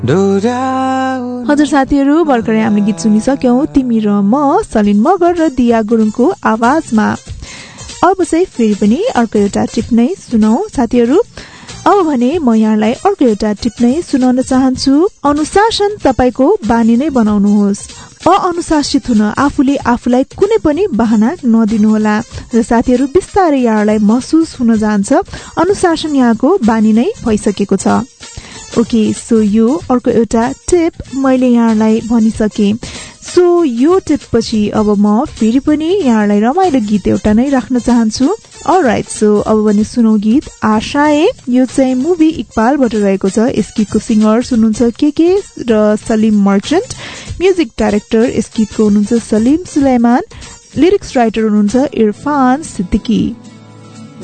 हजुर साथीहरू, भर्खरै हामीले गीत सुनिसक्यौं तिमी र म, सलिन मगर र दिया गुरुङको आवाजमा। अब चाहिँ फेरि पनि अर्को एउटा टिप नै सुनौ साथीहरू। अब भने म यहाँलाई अर्को एउटा टिप नै सुनाउन चाहन्छु। अनुशासन तपाईको बानी नै बनाउनुहोस्। अनुशासित हुन आफूले आफूलाई कुनै पनि बहाना नदिनुहोला। र साथीहरू, बिस्तारै यहाँलाई महसुस हुन जान्छ अनुशासन यहाँको बानी नै भइसकेको छ। ओके, सो यो अर्को एउटा टिप मैले यहाँलाई भनिसके। सो यो टिप पछि अब म फेरि पनि यहाँलाई रमाइलो गीत एउटा नै राख्न चाहन्छु। अलराइट, सो अब भने सुनौ गीत आशाए। यो चाहिँ मुभी इकबालबाट रहेको छ। यस गीतको सिंगर्स हुनुहुन्छ के र सलिम मर्चेन्ट। म्युजिक डाइरेक्टर यस गीतको हुनुहुन्छ सलिम सुलेमान। लिरिक्स राइटर हुनुहुन्छ इरफान सिद्दिकी।